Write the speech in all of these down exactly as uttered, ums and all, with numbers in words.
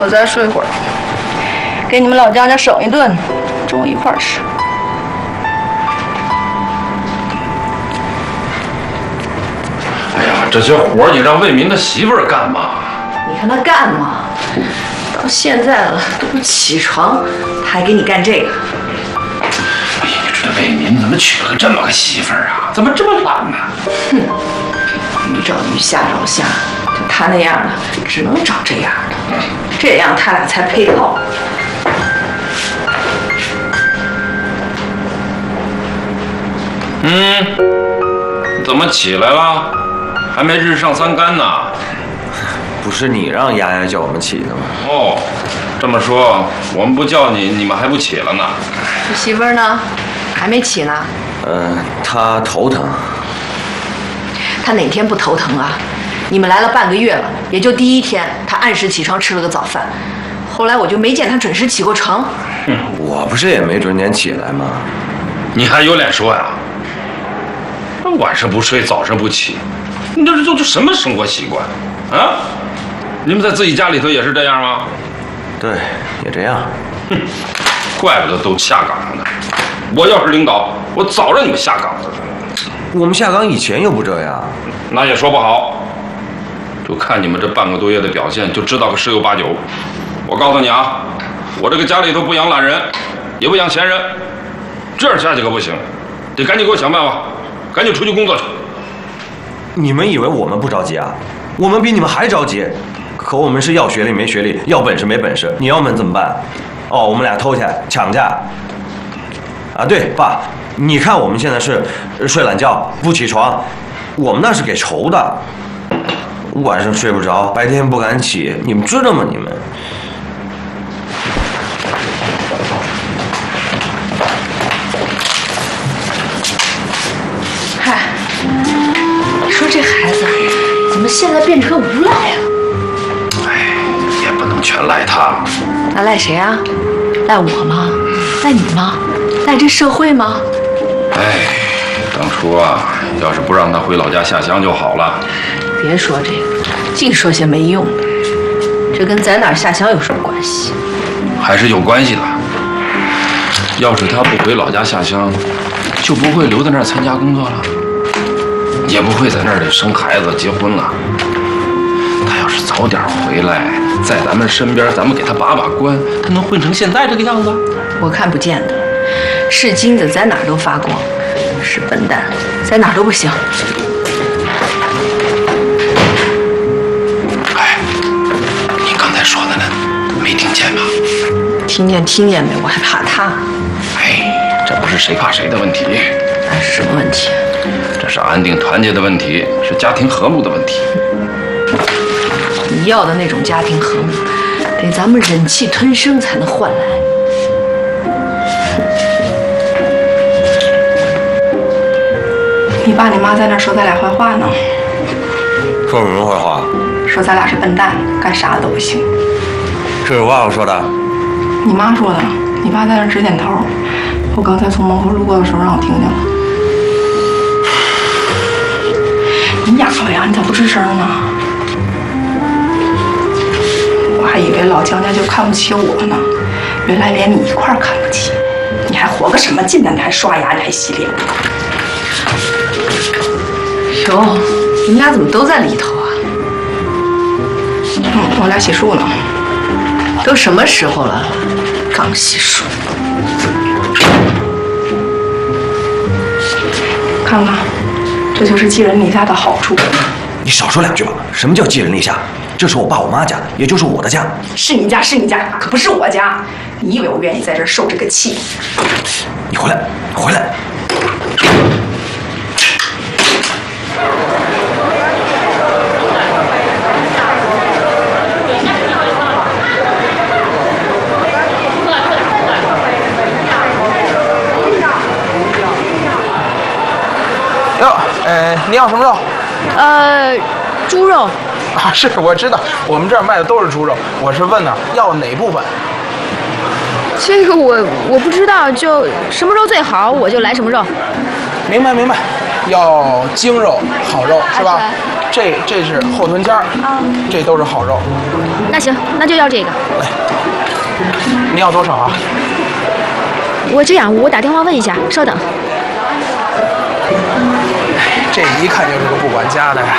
我再睡会儿，给你们老家家省一顿，中午一块儿吃。 哎呀，这些活儿你让魏民的媳妇儿干嘛？ 你看他干嘛？到现在了都不起床，他还给你干这个。 哎呀，你说这魏民怎么娶了这么个媳妇儿啊？怎么这么懒呢？ 哼，鱼找鱼，虾找虾，就他那样的，只能找这样的，这样他俩才配套。 嗯，怎么起来了？还没日上三竿呢。 不是你让丫丫叫我们起的吗？ 哦，这么说，我们不叫你，你们还不起了呢？ 这媳妇儿呢，还没起呢。 呃，她头疼。 她哪天不头疼啊？你们来了半个月了，也就第一天，她按时起床吃了个早饭，后来我就没见她准时起过床。 嗯，我不是也没准点起来吗？ 你还有脸说呀？晚上不睡，早上不起，你这这这什么生活习惯啊？你们在自己家里头也是这样吗？ 对，也这样。 哼，怪不得都下岗了呢。我要是领导，我早让你们下岗了。 我们下岗以前又不这样。 那也说不好，就看你们这半个多月的表现，就知道个十有八九。我告诉你啊，我这个家里头不养懒人，也不养闲人，这样下去可不行，得赶紧给我想办法，赶紧出去工作去。 你们以为我们不着急啊？我们比你们还着急。可我们是要学历没学历，要本事没本事。你要我们怎么办？哦，我们俩偷去抢架。啊，对，爸，你看我们现在是睡懒觉不起床，我们那是给愁的，晚上睡不着，白天不敢起，你们知道吗？你们。 嗨，你说这孩子怎么现在变成个无赖啊？ 哎，也不能全赖他。 那赖谁啊？赖我吗？赖你吗？赖这社会吗？ 哎，当初啊，要是不让他回老家下乡就好了。 别说这个，净说些没用的。这跟在哪儿下乡有什么关系？ 还是有关系的。要是他不回老家下乡，就不会留在那儿参加工作了，也不会在那里生孩子结婚了。他要是早点回来，在咱们身边，咱们给他把把关，他能混成现在这个样子？ 我看不见的。是金子在哪儿都发光，是笨蛋在哪儿都不行。 哎，你刚才说的呢，没听见吗？ 听见听见没？我还怕他。 哎，这不是谁怕谁的问题， 那是什么问题？ 这是安定团结的问题，是家庭和睦的问题。 你要的那种家庭和睦，得咱们忍气吞声才能换来。 你爸你妈在那说咱俩坏话呢。 说什么坏话？ 说咱俩是笨蛋，干啥都不行。 这有话我说的。 你妈说的，你爸在那直点头。我刚才从门口路过的时候让我听见了。你哑巴呀？你咋不吱声呢？我还以为老姜家就看不起我呢，原来连你一块儿看不起。你还活个什么劲呢？你还刷牙，你还洗脸。 哟，你们俩怎么都在里头啊？ 嗯，我俩洗漱呢。 都什么时候了，刚洗漱。 看看，这就是寄人篱下的好处。 你少说两句吧。什么叫寄人篱下？这是我爸我妈家，也就是我的家。 是你家，是你家，可不是我家。你以为我愿意在这儿受这个气？ 你回来，回来。 哟，呃，你要什么肉？ 呃，猪肉。 啊，是我知道，我们这儿卖的都是猪肉。我是问呢，要哪部分？ 这个我我不知道，就什么肉最好，我就来什么肉。 明白明白，要精肉好肉是吧？ 这这是后臀尖儿啊，这都是好肉。 那行，那就要这个。 来，你要多少啊？ 我这样，我打电话问一下，稍等。 这一看就是个不管家的呀。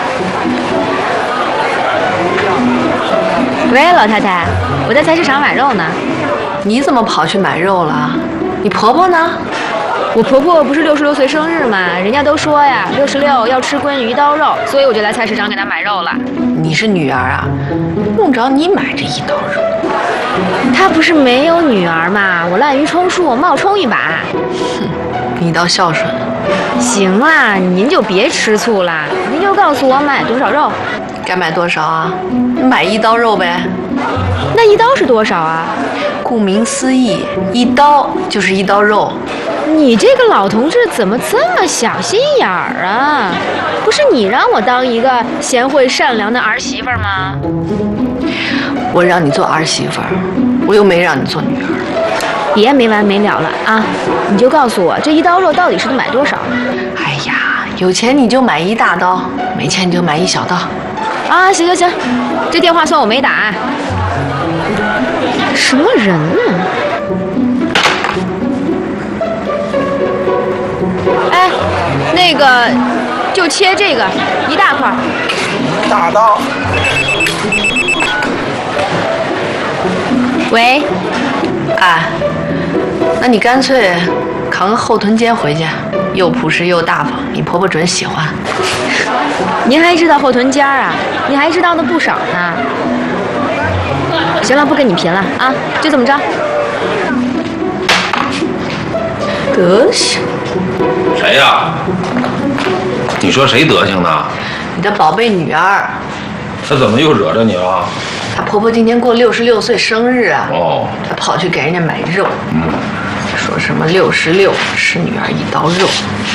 喂，老太太，我在菜市场买肉呢。 你怎么跑去买肉了？你婆婆呢？ 我婆婆不是六十六岁生日吗？人家都说呀，六十六要吃鲑鱼一刀肉，所以我就来菜市场给她买肉了。 你是女儿啊，用着你买这一刀肉？ 她不是没有女儿吗？我滥竽充数，冒充一把。 哼，你倒孝顺。 行啦，您就别吃醋啦，您就告诉我买多少肉。 该买多少啊？买一刀肉呗。 那一刀是多少啊？ 顾名思义，一刀就是一刀肉。 你这个老同志怎么这么小心眼儿啊？不是你让我当一个贤惠善良的儿媳妇吗？ 我让你做儿媳妇儿，我又没让你做女儿。 别没完没了了啊！你就告诉我这一刀肉到底是得买多少？ 哎呀，有钱你就买一大刀，没钱你就买一小刀。 啊，行行行，这电话算我没打。什么人呢？哎，那个就切这个一大块。 大刀。 喂， 哎，那你干脆扛个后臀尖回去，又朴实又大方，你婆婆准喜欢。 您还知道后臀尖啊？你还知道的不少呢。行了，不跟你贫了啊，就这么着。 德行。 谁呀？你说谁德行呢？ 你的宝贝女儿。 她怎么又惹着你了？ 她婆婆今天过六十六岁生日啊。 哦。 她跑去给人家买肉。 嗯。 说什么六十六吃女儿一刀肉。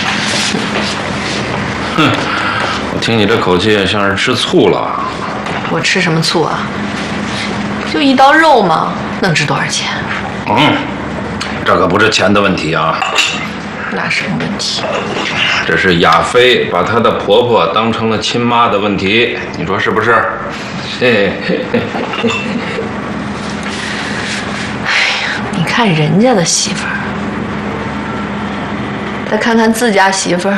哼，我听你这口气像是吃醋了。 我吃什么醋啊？就一刀肉吗？能值多少钱？ 嗯，这可不是钱的问题啊。 那什么问题？ 这是亚飞把她的婆婆当成了亲妈的问题，你说是不是？嘿嘿嘿嘿。 哎呀，你看人家的媳妇儿，再看看自家媳妇儿。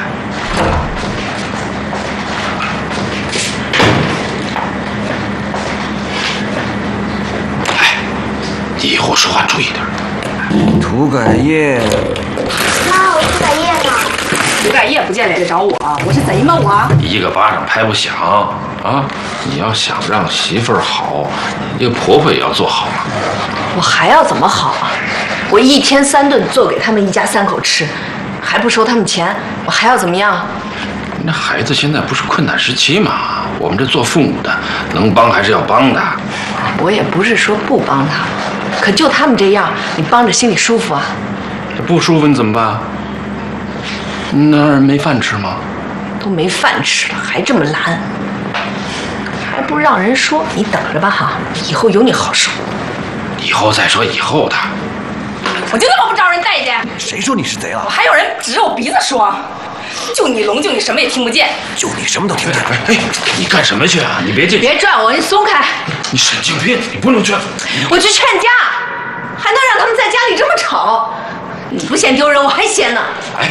你以后说话注意点。 涂改液。 妈，我涂改液呢？ 涂改液不见来找我，我是贼吗我？ 一个巴掌拍不响啊！你要想让媳妇儿好，你这个婆婆也要做好啊。 我还要怎么好啊？我一天三顿做给他们一家三口吃，还不收他们钱，我还要怎么样？ 那孩子现在不是困难时期嘛，我们这做父母的能帮还是要帮的。 我也不是说不帮他，可就他们这样，你帮着心里舒服啊？ 这不舒服你怎么办？那让人没饭吃吗？ 都没饭吃了，还这么懒，还不让人说？你等着吧哈，以后有你好受。 以后再说以后的。 我就那么不招人待见？ 谁说你是贼了？ 我还有人指着我鼻子说，就你聋，就你什么也听不见。 就你什么都听不见。 哎，你干什么去啊？你别进去！ 别拽我，你松开！ 你神经病！你不能去！ 我去劝架，还能让他们在家里这么吵？你不嫌丢人，我还嫌呢。 哎，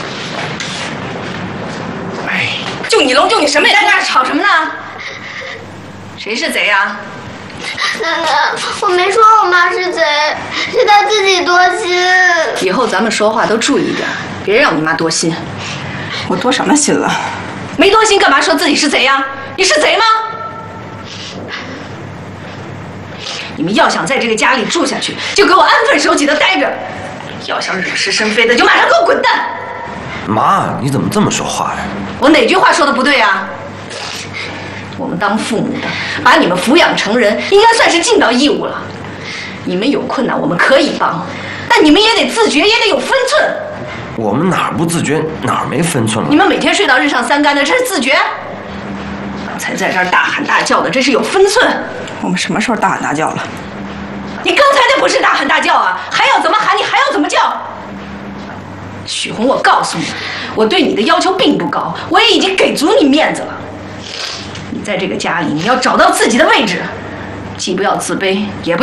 哎， 就你聋，就你什么也在那吵什么呢？谁是贼啊？ 奶奶，我没说我妈是贼，是她自己多心。 以后咱们说话都注意点，别让你妈多心。 我多什么心了？ 没多心干嘛说自己是贼呀？你是贼吗？你们要想在这个家里住下去，就给我安分守己的待着；要想惹是生非的，就马上给我滚蛋！ 妈，你怎么这么说话呀？ 我哪句话说的不对啊？我们当父母的，把你们抚养成人，应该算是尽到义务了。你们有困难，我们可以帮，但你们也得自觉，也得有分寸。 我们哪儿不自觉，哪儿没分寸了？ 你们每天睡到日上三竿的，这是自觉？刚才在这儿大喊大叫的，这是有分寸。 我们什么时候大喊大叫了？ 你刚才那不是大喊大叫啊？还要怎么喊？你还要怎么叫？许红，我告诉你，我对你的要求并不高，我也已经给足你面子了。 你在这个家里，你要找到自己的位置，既不要自卑，也不要。